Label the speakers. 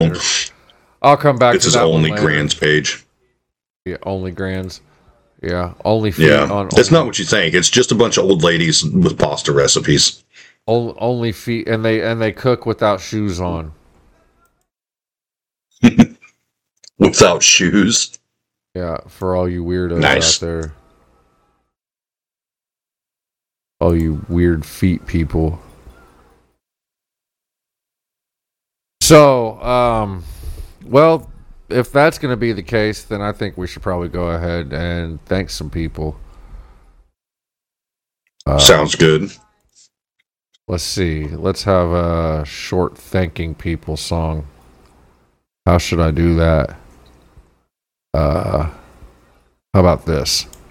Speaker 1: later. I'll come back
Speaker 2: It's
Speaker 1: to
Speaker 2: his
Speaker 1: that one
Speaker 2: only
Speaker 1: later.
Speaker 2: grands page.
Speaker 1: Yeah, only grands. Yeah, only feet
Speaker 2: Yeah,
Speaker 1: on.
Speaker 2: that's
Speaker 1: only,
Speaker 2: not what you think. It's just a bunch of old ladies with pasta recipes.
Speaker 1: only feet, and they cook without shoes on.
Speaker 2: Without shoes.
Speaker 1: Yeah, for all you weirdos
Speaker 2: Nice.
Speaker 1: out there, all you weird feet people. So, well, if that's going to be the case, then I think we should probably go ahead and thank some people.
Speaker 2: Sounds good.
Speaker 1: Let's see. Let's have a short thanking people song. How should I do that? How about this?